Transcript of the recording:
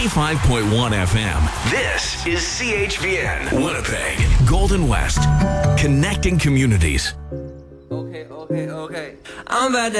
95.1 FM. This is CHVN, Winnipeg, Golden West, connecting communities. Okay. I'm about to